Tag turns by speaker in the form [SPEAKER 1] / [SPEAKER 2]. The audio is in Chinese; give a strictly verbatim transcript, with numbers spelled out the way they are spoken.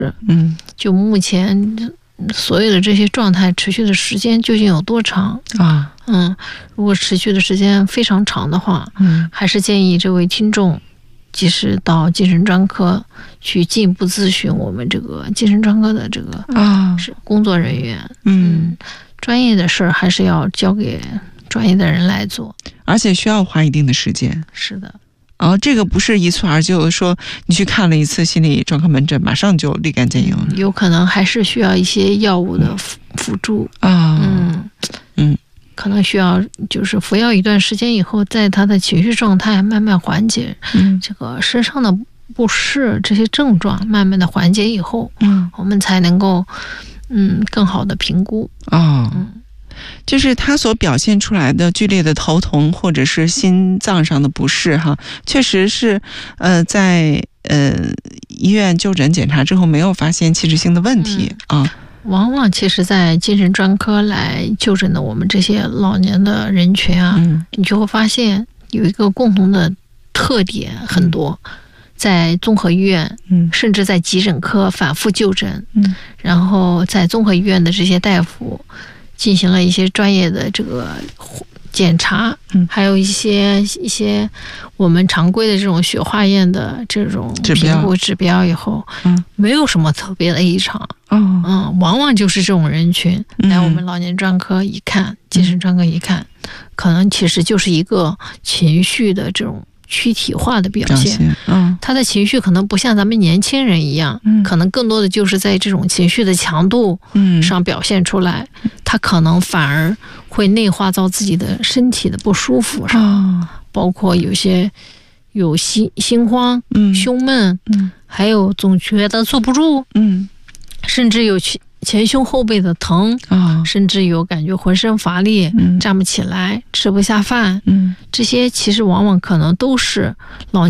[SPEAKER 1] 嗯，
[SPEAKER 2] 就目前所有的这些状态持续的时间究竟有多长
[SPEAKER 1] 啊？
[SPEAKER 2] 嗯，如果持续的时间非常长的话，
[SPEAKER 1] 嗯，
[SPEAKER 2] 还是建议这位听众及时到精神专科去进一步咨询我们这个精神专科的这个
[SPEAKER 1] 啊
[SPEAKER 2] 是工作人员。
[SPEAKER 1] 嗯，
[SPEAKER 2] 嗯，专业的事儿还是要交给专业的人来做，
[SPEAKER 1] 而且需要花一定的时间。
[SPEAKER 2] 是的。
[SPEAKER 1] 哦，这个不是一蹴而就，说你去看了一次心理专科门诊，马上就立竿见影了。
[SPEAKER 2] 嗯，有可能还是需要一些药物的辅辅助
[SPEAKER 1] 啊。
[SPEAKER 2] 嗯
[SPEAKER 1] 嗯，
[SPEAKER 2] 可能需要就是服药一段时间以后，在他的情绪状态慢慢缓解，
[SPEAKER 1] 嗯，
[SPEAKER 2] 这个身上的不适这些症状慢慢的缓解以后，
[SPEAKER 1] 嗯，
[SPEAKER 2] 我们才能够嗯更好的评估。
[SPEAKER 1] 哦，
[SPEAKER 2] 嗯。
[SPEAKER 1] 就是他所表现出来的剧烈的头痛或者是心脏上的不适哈，确实是呃在呃医院就诊检查之后没有发现器质性的问题、嗯、啊。
[SPEAKER 2] 往往其实在精神专科来就诊的我们这些老年的人群啊、嗯、你就会发现有一个共同的特点很多、嗯、在综合医院、嗯、甚至在急诊科反复就诊、嗯、然后在综合医院的这些大夫进行了一些专业的这个检查，嗯，还有一些一些我们常规的这种血化验的这种评估指标以后，嗯，没有什么特别的异常，嗯嗯，往往就是这种人群来我们老年专科一看，精神专科一看，可能其实就是一个情绪的这种躯体化的表现，表现嗯，他的情绪可能不像咱们年轻人一样、嗯、可能更多的就是在这种情绪的强度上表现出来、嗯、他可能反而会内化到自己的身体的不舒服上、哦、包括有些有心心慌、嗯、胸闷、嗯、还有总觉得坐不住、嗯、甚至有前胸后背的疼、哦、甚至有感觉浑身乏力、嗯、站不起来，吃不下饭、嗯、这些其实往往可能都是老年